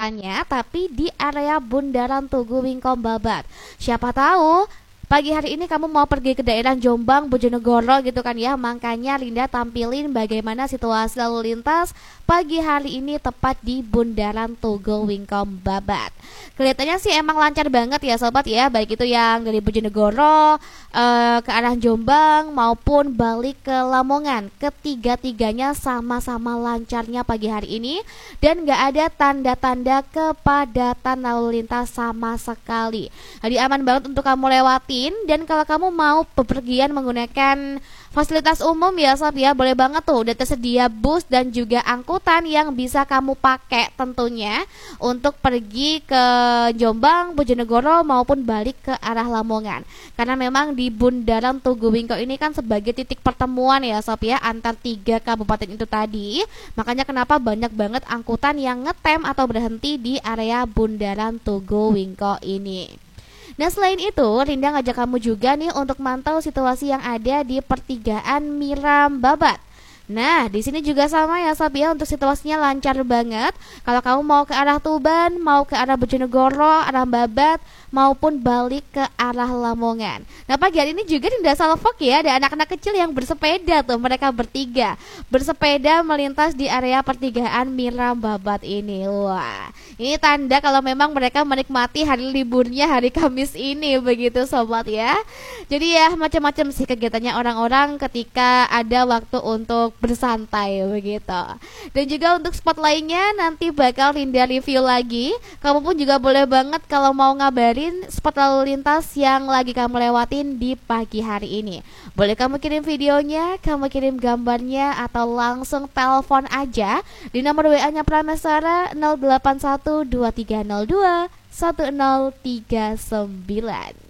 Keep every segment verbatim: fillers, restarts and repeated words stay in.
kedatangannya, tapi di area Bundaran Tugu Wingko Babat. Siapa tahu pagi hari ini kamu mau pergi ke daerah Jombang, Bojonegoro gitu kan ya. Makanya Linda tampilin bagaimana situasi lalu lintas pagi hari ini tepat di Bundaran Tugu Wingko Babat. Kelihatannya sih emang lancar banget ya sobat ya, baik itu yang dari Bojonegoro uh, ke arah Jombang maupun balik ke Lamongan. Ketiga-tiganya sama-sama lancarnya pagi hari ini dan gak ada tanda-tanda kepadatan lalu lintas sama sekali. Jadi aman banget untuk kamu lewatin. Dan kalau kamu mau bepergian menggunakan fasilitas umum ya sob ya, boleh banget tuh, udah tersedia bus dan juga angkutan yang bisa kamu pakai tentunya untuk pergi ke Jombang, Bojonegoro maupun balik ke arah Lamongan. Karena memang di Bundaran Tugu Wingko ini kan sebagai titik pertemuan ya sob ya antar tiga kabupaten itu tadi. Makanya kenapa banyak banget angkutan yang ngetem atau berhenti di area Bundaran Tugu Wingko ini. Nah selain itu, Linda ngajak kamu juga nih untuk mantau situasi yang ada di pertigaan Miram Babat. Nah, di sini juga sama ya sob ya, untuk situasinya lancar banget. Kalau kamu mau ke arah Tuban, mau ke arah Bojonegoro, arah Babat, maupun balik ke arah Lamongan. Nah, pagi hari ini juga Linda salvok ya, ada anak-anak kecil yang bersepeda tuh, mereka bertiga bersepeda melintas di area pertigaan Miram Babat ini. Wah, ini tanda kalau memang mereka menikmati hari liburnya hari Kamis ini, begitu sobat ya. Jadi ya macam-macam sih kegiatannya orang-orang ketika ada waktu untuk bersantai begitu. Dan juga untuk spot lainnya nanti bakal Linda review lagi. Kamu pun juga boleh banget kalau mau ngabarin spot lalu lintas yang lagi kamu lewatin di pagi hari ini. Boleh kamu kirim videonya, kamu kirim gambarnya, atau langsung telepon aja di nomor W A-nya Prameswara nol delapan satu dua tiga nol dua satu nol tiga sembilan.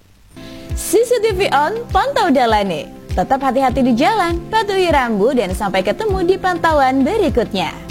C C T V on, pantau dalane. Tetap hati-hati di jalan, patuhi rambu, dan sampai ketemu di pantauan berikutnya.